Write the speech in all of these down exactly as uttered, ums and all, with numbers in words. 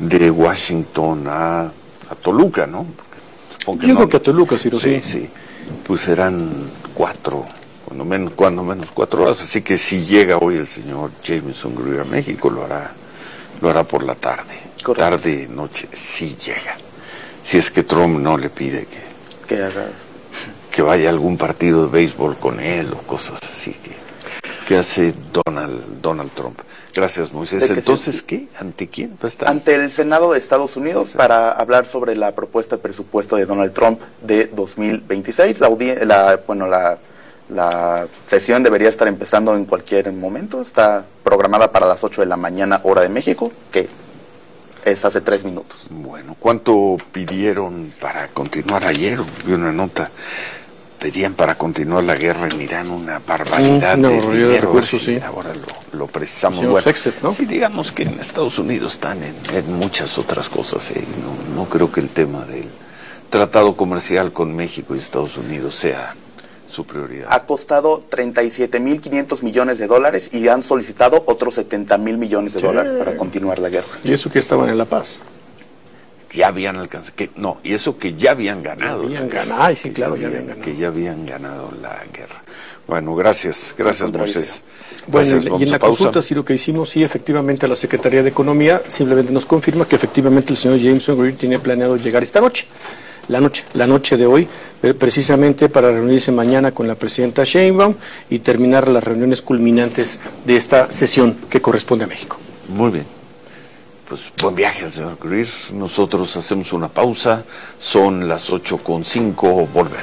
de Washington a, a Toluca, ¿no? Porque Yo no, creo que a Toluca, Ciro, sí. Sí, sí. Pues serán cuatro, cuando menos, cuando menos cuatro horas. Así que si llega hoy el señor Jameson Greer a México, lo hará, lo hará por la tarde. Correcto. Tarde, noche, sí llega. Si es que Trump no le pide que, que haga, que vaya a algún partido de béisbol con él o cosas así que, que hace Donald, Donald Trump. Gracias, Moisés. Entonces, ¿qué? ¿Ante quién va a estar? Ante el Senado de Estados Unidos, sí, para hablar sobre la propuesta de presupuesto de Donald Trump de dos mil veintiséis. La, la, bueno, la, la sesión debería estar empezando en cualquier momento. Está programada para las ocho de la mañana, hora de México, que es hace tres minutos. Bueno, ¿cuánto pidieron para continuar ayer? Vi una nota. Pedían para continuar la guerra en Irán una barbaridad mm, no, de dinero. De recursos, sí. Ahora lo, lo precisamos. Bueno, Fexet, ¿no? Sí, digamos que en Estados Unidos están en, en muchas otras cosas. ¿eh? No, no creo que el tema del tratado comercial con México y Estados Unidos sea su prioridad. Ha costado treinta y siete mil quinientos millones de dólares y han solicitado otros setenta mil millones de sí. dólares para continuar la guerra. ¿Y eso que estaban en La Paz? Ya habían alcanzado, que no, y eso que ya habían ganado. Ya habían ganado, ay, sí, claro, ya habían, habían ganado. Que ya habían ganado la guerra. Bueno, gracias, gracias, Moisés. Bueno, gracias, y en la consulta, Ciro, que hicimos, sí, efectivamente, la Secretaría de Economía simplemente nos confirma que efectivamente el señor Jameson Greer tiene planeado llegar esta noche, la noche, la noche de hoy, precisamente para reunirse mañana con la presidenta Sheinbaum y terminar las reuniones culminantes de esta sesión que corresponde a México. Muy bien. Pues buen viaje al señor Greer. Nosotros hacemos una pausa. Son las ocho con cinco. Volvemos.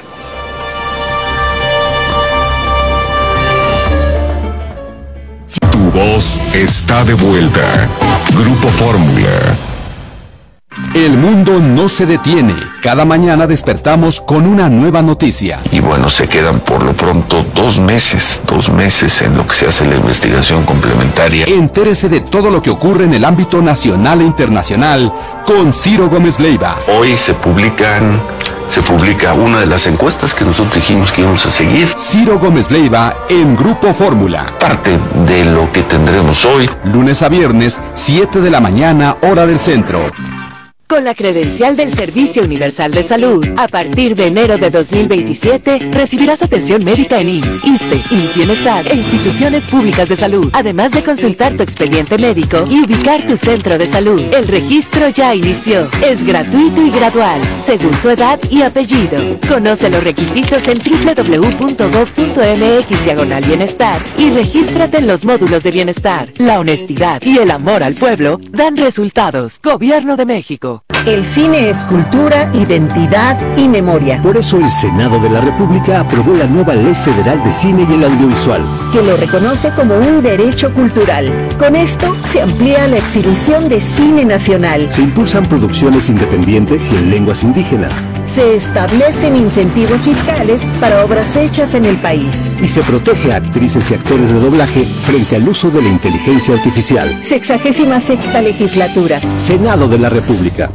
Tu voz está de vuelta. Grupo Fórmula. El mundo no se detiene. Cada mañana despertamos con una nueva noticia. Y bueno, se quedan por lo pronto dos meses, dos meses en lo que se hace la investigación complementaria. Entérese de todo lo que ocurre en el ámbito nacional e internacional con Ciro Gómez Leiva. Hoy se publican, se publica una de las encuestas que nosotros dijimos que íbamos a seguir. Ciro Gómez Leiva en Grupo Fórmula. Parte de lo que tendremos hoy. Lunes a viernes, siete de la mañana, hora del centro. Con la credencial del Servicio Universal de Salud, a partir de enero de dos mil veintisiete, recibirás atención médica en I M S S, ISSSTE, I M S S Bienestar e instituciones públicas de salud, además de consultar tu expediente médico y ubicar tu centro de salud. El registro ya inició. Es gratuito y gradual, según tu edad y apellido. Conoce los requisitos en doble u doble u doble u punto gob punto eme equis diagonal bienestar y regístrate en los módulos de bienestar. La honestidad y el amor al pueblo dan resultados. Gobierno de México. El cine es cultura, identidad y memoria. Por eso el Senado de la República aprobó la nueva Ley Federal de Cine y el Audiovisual, que lo reconoce como un derecho cultural. Con esto se amplía la exhibición de cine nacional. Se impulsan producciones independientes y en lenguas indígenas. Se establecen incentivos fiscales para obras hechas en el país. Y se protege a actrices y actores de doblaje frente al uso de la inteligencia artificial. Sexagésima sexta legislatura. Senado de la República.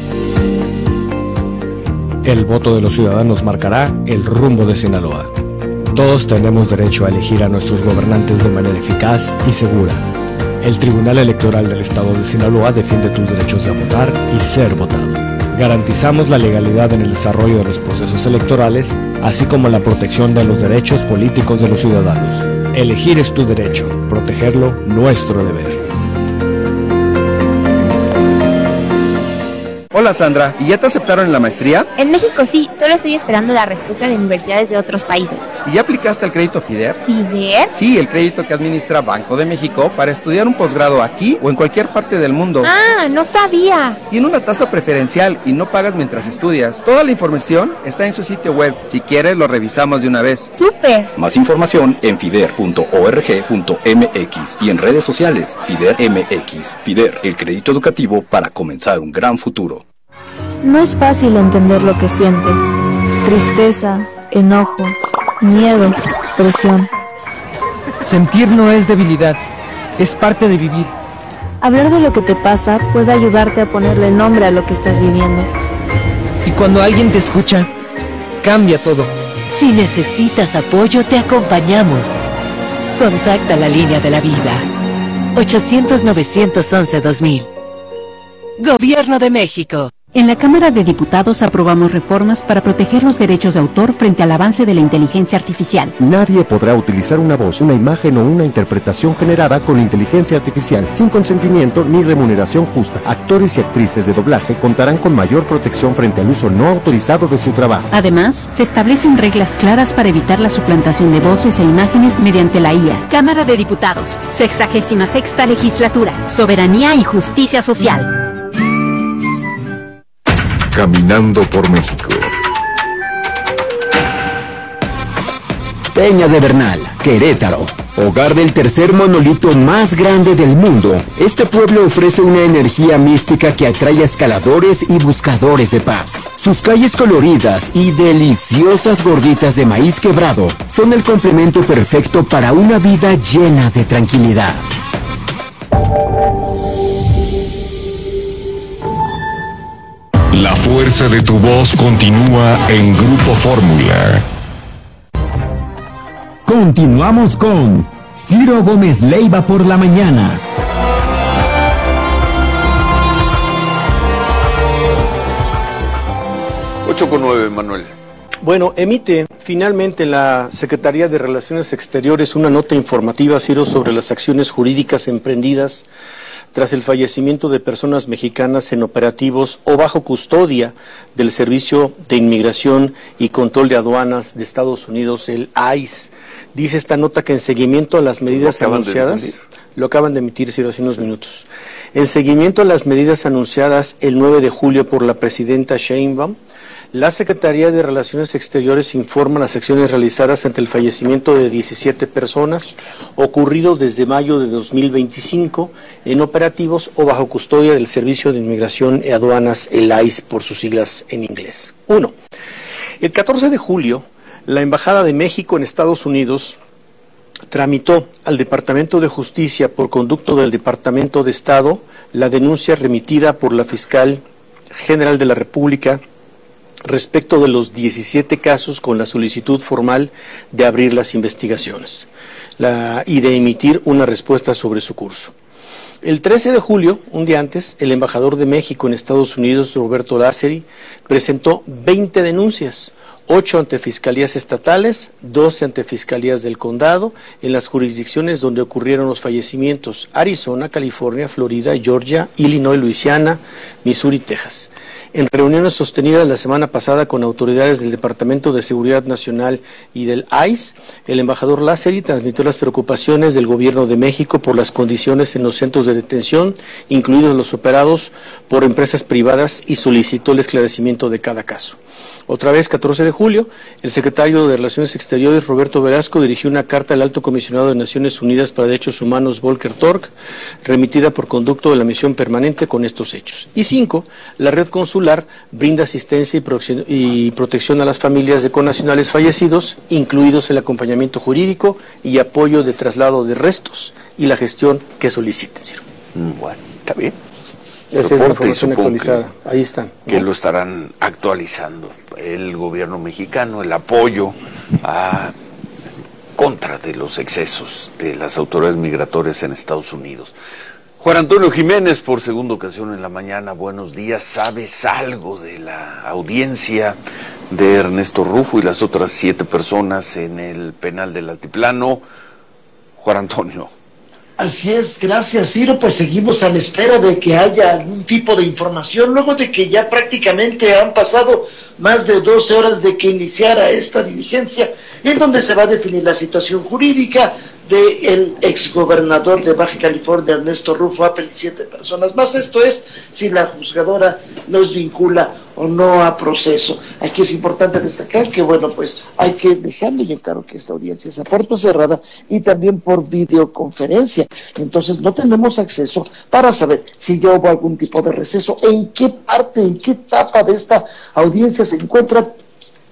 El voto de los ciudadanos marcará el rumbo de Sinaloa. Todos tenemos derecho a elegir a nuestros gobernantes de manera eficaz y segura. El Tribunal Electoral del Estado de Sinaloa defiende tus derechos de votar y ser votado. Garantizamos la legalidad en el desarrollo de los procesos electorales, así como la protección de los derechos políticos de los ciudadanos. Elegir es tu derecho, protegerlo nuestro deber. Hola Sandra, ¿y ya te aceptaron en la maestría? En México sí, solo estoy esperando la respuesta de universidades de otros países. ¿Y ya aplicaste al crédito FIDER? ¿FIDER? Sí, el crédito que administra Banco de México para estudiar un posgrado aquí o en cualquier parte del mundo. Ah, no sabía. Tiene una tasa preferencial y no pagas mientras estudias. Toda la información está en su sitio web. Si quieres, lo revisamos de una vez. ¡Súper! Más información en fider punto org punto mx y en redes sociales FIDER M X. FIDER, el crédito educativo para comenzar un gran futuro. No es fácil entender lo que sientes. Tristeza, enojo, miedo, presión. Sentir no es debilidad, es parte de vivir. Hablar de lo que te pasa puede ayudarte a ponerle nombre a lo que estás viviendo. Y cuando alguien te escucha, cambia todo. Si necesitas apoyo, te acompañamos. Contacta la línea de la vida. ochocientos, novecientos once, dos mil. Gobierno de México. En la Cámara de Diputados aprobamos reformas para proteger los derechos de autor frente al avance de la inteligencia artificial. Nadie podrá utilizar una voz, una imagen o una interpretación generada con inteligencia artificial sin consentimiento ni remuneración justa. Actores y actrices de doblaje contarán con mayor protección frente al uso no autorizado de su trabajo. Además, se establecen reglas claras para evitar la suplantación de voces e imágenes mediante la I A. Cámara de Diputados, sexagésima sexta legislatura, soberanía y justicia social. Caminando por México. Peña de Bernal, Querétaro, hogar del tercer monolito más grande del mundo. Este pueblo ofrece una energía mística que atrae a escaladores y buscadores de paz. Sus calles coloridas y deliciosas gorditas de maíz quebrado son el complemento perfecto para una vida llena de tranquilidad. La fuerza de tu voz continúa en Grupo Fórmula. Continuamos con Ciro Gómez Leiva por la mañana. ocho con nueve, Manuel. Bueno, emite finalmente la Secretaría de Relaciones Exteriores una nota informativa, Ciro, sobre las acciones jurídicas emprendidas tras el fallecimiento de personas mexicanas en operativos o bajo custodia del Servicio de Inmigración y Control de Aduanas de Estados Unidos, el I C E. Dice esta nota que en seguimiento a las medidas anunciadas, lo acaban de emitir, Ciro, hace unos minutos, en seguimiento a las medidas anunciadas el nueve de julio por la presidenta Sheinbaum, la Secretaría de Relaciones Exteriores informa las acciones realizadas ante el fallecimiento de diecisiete personas ocurrido desde mayo de dos mil veinticinco en operativos o bajo custodia del Servicio de Inmigración y Aduanas, el I C E por sus siglas en inglés. Uno, el catorce de julio, la Embajada de México en Estados Unidos tramitó al Departamento de Justicia por conducto del Departamento de Estado la denuncia remitida por la Fiscal General de la República respecto de los diecisiete casos con la solicitud formal de abrir las investigaciones la, y de emitir una respuesta sobre su curso. El trece de julio, un día antes, el embajador de México en Estados Unidos, Roberto Lázari, presentó veinte denuncias, ocho ante fiscalías estatales, doce ante fiscalías del condado, en las jurisdicciones donde ocurrieron los fallecimientos: Arizona, California, Florida, Georgia, Illinois, Luisiana, Missouri y Texas. En reuniones sostenidas la semana pasada con autoridades del Departamento de Seguridad Nacional y del I C E, el embajador Lázari transmitió las preocupaciones del Gobierno de México por las condiciones en los centros de detención, incluidos los operados por empresas privadas, y solicitó el esclarecimiento de cada caso. Otra vez, catorce de julio, el secretario de Relaciones Exteriores, Roberto Velasco, dirigió una carta al Alto Comisionado de Naciones Unidas para Derechos Humanos, Volker Turk, remitida por conducto de la misión permanente con estos hechos. Y cinco, la red consular brinda asistencia y protección a las familias de connacionales fallecidos, incluidos el acompañamiento jurídico y apoyo de traslado de restos y la gestión que soliciten. Bueno, está bien. Esa es la información actualizada. Ahí están. Que lo estarán actualizando el gobierno mexicano, el apoyo a contra de los excesos de las autoridades migratorias en Estados Unidos. Juan Antonio Jiménez, por segunda ocasión en la mañana, buenos días. ¿Sabes algo de la audiencia de Ernesto Rufo y las otras siete personas en el penal del Altiplano? Juan Antonio. Así es, gracias, Ciro. Pues seguimos a la espera de que haya algún tipo de información, luego de que ya prácticamente han pasado más de doce horas de que iniciara esta diligencia, en donde se va a definir la situación jurídica del exgobernador de Baja California, Ernesto Rufo, Apple y siete personas más. Esto es, si la juzgadora los vincula o no a proceso. Aquí es importante destacar que, bueno, pues hay que dejarle bien claro que esta audiencia es a puerta cerrada y también por videoconferencia. Entonces no tenemos acceso para saber si ya hubo algún tipo de receso, en qué parte, en qué etapa de esta audiencia se encuentra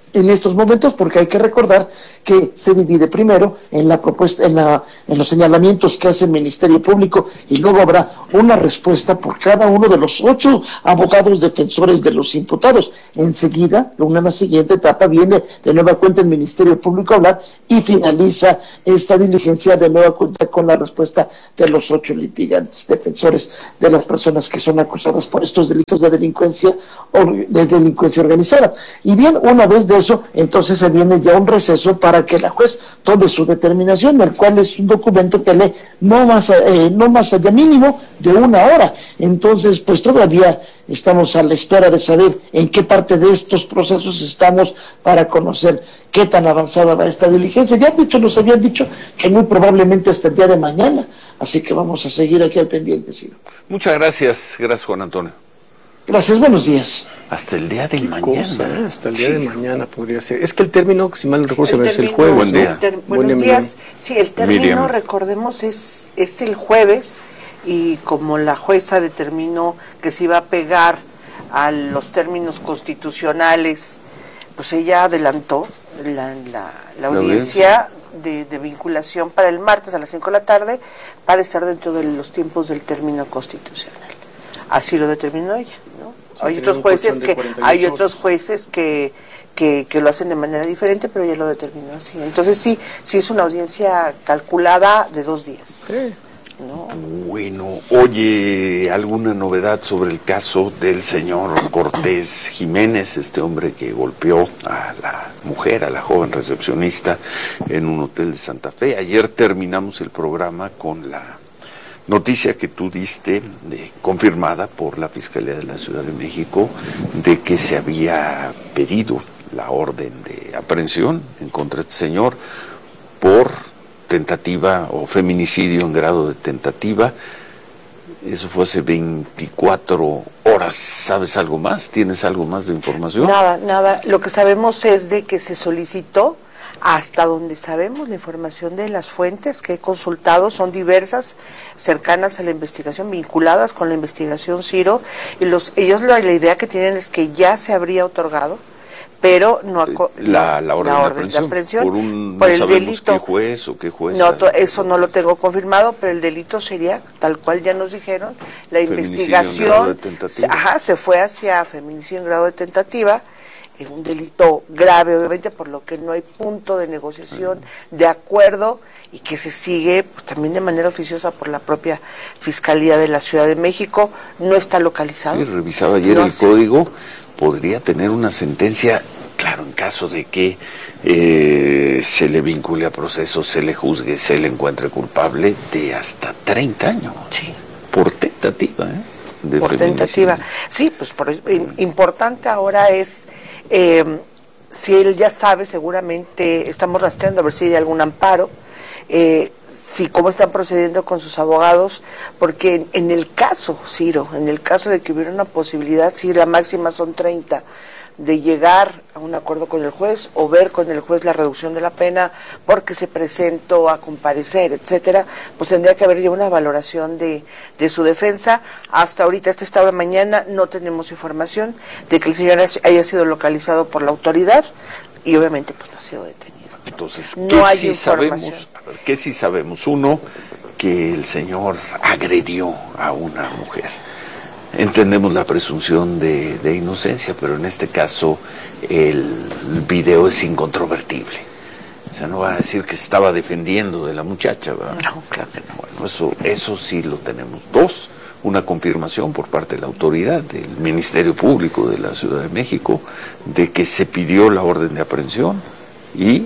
en estos momentos, porque hay que recordar que se divide primero en la propuesta, en la, en los señalamientos que hace el Ministerio Público, y luego habrá una respuesta por cada uno de los ocho abogados defensores de los imputados. Enseguida, en una siguiente etapa, viene de nueva cuenta el Ministerio Público a hablar y finaliza esta diligencia de nueva cuenta con la respuesta de los ocho litigantes, defensores de las personas que son acusadas por estos delitos de delincuencia o de delincuencia organizada. Y bien, una vez de eso, entonces se viene ya un receso para que la juez tome su determinación, el cual es un documento que lee no más, eh, no más allá mínimo de una hora. Entonces, pues todavía estamos a la espera de saber en qué parte de estos procesos estamos para conocer qué tan avanzada va esta diligencia. Ya de hecho nos habían dicho que muy probablemente hasta el día de mañana, así que vamos a seguir aquí al pendiente, Ciro. Muchas gracias, gracias Juan Antonio. Gracias, buenos días. Hasta el día de mañana. Cosa, ¿eh? Hasta el día sí. de mañana podría ser. Es que el término, si mal no recuerdo, se vence el término, jueves. Buen día. el ter- Buen buenos día, días. Sí, el término, Miriam. recordemos, es, es el jueves, y como la jueza determinó que se iba a pegar a los términos constitucionales, pues ella adelantó la, la, la audiencia de, de vinculación para el martes a las cinco de la tarde para estar dentro de los tiempos del término constitucional. Así lo determinó ella, ¿no? Sí, hay otros jueces que hay otros jueces que, que que lo hacen de manera diferente, pero ella lo determinó así. Entonces sí, sí es una audiencia calculada de dos días. Sí. ¿No? Bueno, oye, ¿alguna novedad sobre el caso del señor Cortés Jiménez, este hombre que golpeó a la mujer, a la joven recepcionista en un hotel de Santa Fe? Ayer terminamos el programa con la noticia que tú diste, de, confirmada por la Fiscalía de la Ciudad de México, de que se había pedido la orden de aprehensión en contra de este señor por tentativa o feminicidio en grado de tentativa. Eso fue hace veinticuatro horas. ¿Sabes algo más? ¿Tienes algo más de información? Nada, nada. Lo que sabemos es de que se solicitó, hasta donde sabemos, la información de las fuentes que he consultado son diversas, cercanas a la investigación, vinculadas con la investigación, Ciro, y los ellos la, la idea que tienen es que ya se habría otorgado, pero no aco- la, la orden, la de, orden aprehensión, de aprehensión por un por no el sabemos delito. qué juez o qué juez. No, to- eso no lo tengo confirmado, pero el delito sería, tal cual ya nos dijeron, la investigación, ajá, se fue hacia feminicidio en grado de tentativa, es un delito grave, obviamente, por lo que no hay punto de negociación, de acuerdo, y que se sigue pues, también de manera oficiosa por la propia Fiscalía de la Ciudad de México. No está localizado. Sí, revisaba ayer no el sé. código, podría tener una sentencia, claro, en caso de que eh, se le vincule a proceso, se le juzgue, se le encuentre culpable, de hasta treinta años. Sí. Por tentativa, ¿eh? De Por feminicidio. tentativa. Sí, pues por, importante ahora es, eh, si él ya sabe, seguramente estamos rastreando a ver si hay algún amparo, eh, si cómo están procediendo con sus abogados, porque en, en el caso, Ciro, en el caso de que hubiera una posibilidad, si la máxima son treinta, de llegar a un acuerdo con el juez o ver con el juez la reducción de la pena porque se presentó a comparecer, etcétera, pues tendría que haber ya una valoración de, de su defensa. Hasta ahorita, hasta esta hora de mañana, no tenemos información de que el señor haya sido localizado por la autoridad y obviamente pues no ha sido detenido. Entonces, ¿qué no hay sí información. sabemos? A ver, ¿qué sí sabemos? Uno, que el señor agredió a una mujer. Entendemos la presunción de, de inocencia, pero en este caso el video es incontrovertible. O sea, no va a decir que se estaba defendiendo de la muchacha, ¿verdad? No, claro que no. Bueno, eso, eso sí lo tenemos. Dos, una confirmación por parte de la autoridad, del Ministerio Público de la Ciudad de México, de que se pidió la orden de aprehensión y,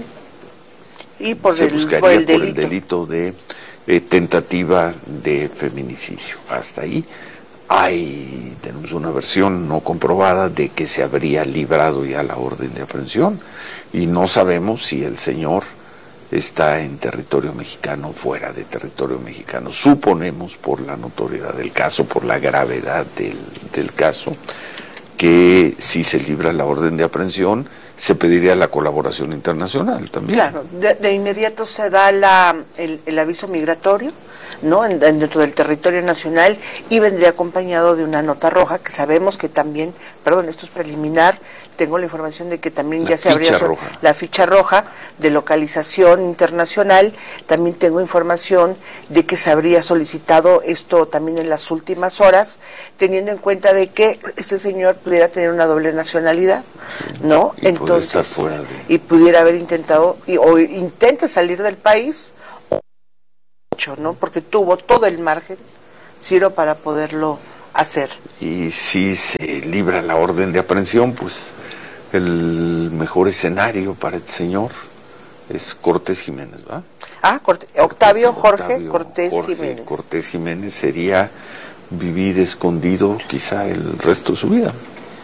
y por se el, buscaría por el por delito, el delito de eh, tentativa de feminicidio. Hasta ahí. Hay, tenemos una versión no comprobada de que se habría librado ya la orden de aprehensión y no sabemos si el señor está en territorio mexicano o fuera de territorio mexicano. Suponemos, por la notoriedad del caso, por la gravedad del, del caso, que si se libra la orden de aprehensión se pediría la colaboración internacional también. Claro, de, de inmediato se da la, el, el aviso migratorio ¿no? En, en, dentro del territorio nacional, y vendría acompañado de una nota roja que sabemos que también, perdón, esto es preliminar, tengo la información de que también la ya se habría la ficha roja de localización internacional. También tengo información de que se habría solicitado esto también en las últimas horas, teniendo en cuenta de que este señor pudiera tener una doble nacionalidad, ¿no? Y entonces puede de... y pudiera haber intentado y, o intente salir del país, ¿no? Porque tuvo todo el margen, Ciro, para poderlo hacer. Y si se libra la orden de aprehensión, pues el mejor escenario para el señor es Cortés Jiménez, ¿va? Ah, Corte, Octavio Jorge Octavio Cortés Jorge Jiménez. Cortés Jiménez sería vivir escondido quizá el resto de su vida.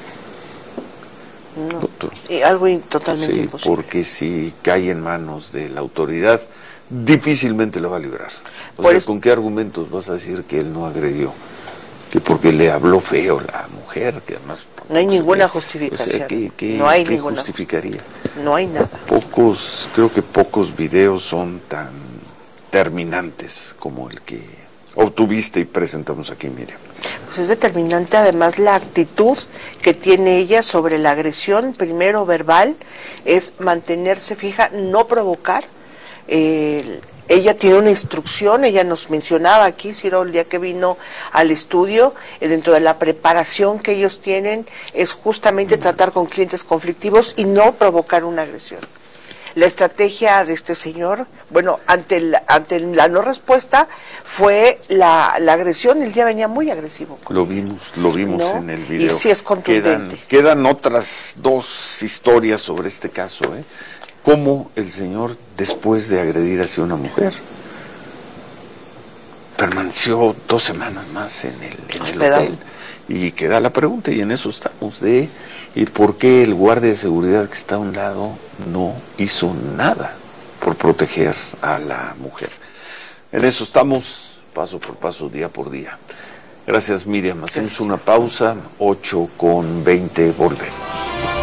No, y algo in, totalmente sí, imposible. Porque si cae en manos de la autoridad, difícilmente lo va a librar. O Por sea, eso, ¿con qué argumentos vas a decir que él no agredió? Que porque le habló feo la mujer, que además... No hay ninguna ve, justificación. O sea, ¿qué, qué, no hay qué ninguna justificaría? No hay nada. Pocos, creo que pocos videos son tan terminantes como el que obtuviste y presentamos aquí, Miriam. Pues es determinante además la actitud que tiene ella sobre la agresión, primero verbal, es mantenerse fija, no provocar. Eh, ella tiene una instrucción, ella nos mencionaba aquí, Ciro, el día que vino al estudio, eh, dentro de la preparación que ellos tienen, es justamente tratar con clientes conflictivos y no provocar una agresión. La estrategia de este señor, bueno, ante la, ante la no respuesta, fue la, la agresión. El día venía muy agresivo. Lo vimos, lo vimos ¿no? en el video. Y sí es contundente. Quedan, quedan otras dos historias sobre este caso, ¿eh? Cómo el señor, después de agredir hacia una mujer, permaneció dos semanas más en el, en el hotel. Y queda la pregunta, y en eso estamos, de ¿y por qué el guardia de seguridad que está a un lado no hizo nada por proteger a la mujer? En eso estamos, paso por paso, día por día. Gracias, Miriam. Hacemos una pausa, ocho con veinte, volvemos.